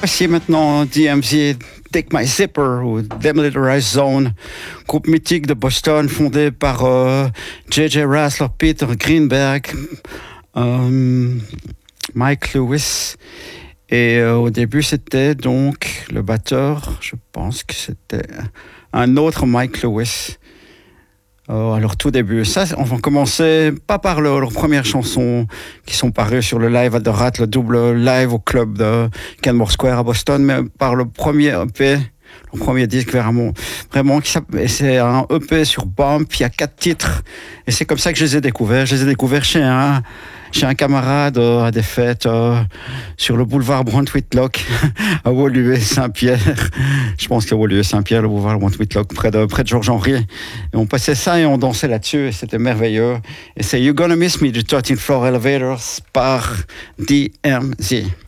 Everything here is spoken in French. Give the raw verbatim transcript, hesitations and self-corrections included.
apprécié maintenant D M Z, Take My Zipper ou Demilitarized Zone, groupe mythique de Boston fondé par euh, J J Rassler, Peter Greenberg, euh, Mike Lewis. Et euh, au début, c'était donc le batteur, je pense que c'était un autre Mike Lewis. Euh, alors tout début, ça, on va commencer pas par le, leurs premières chansons qui sont parues sur le live à The Rat, le double live au club de Kenmore Square à Boston, mais par le premier E P, le premier disque vraiment, vraiment qui s'appelle, c'est un E P sur Bump, il y a quatre titres, et c'est comme ça que je les ai découverts. Je les ai découverts chez un, chez un camarade euh, à des fêtes euh, sur le boulevard Bront-Whitlock à Woluwe-Saint-Pierre. Je pense qu'à Woluwe-Saint-Pierre, le boulevard Bront-Whitlock, près de, près de Georges-Henri. Et on passait ça et on dansait là-dessus et c'était merveilleux. Et c'est You're Gonna Miss Me du thirteenth Floor Elevators par D M Z.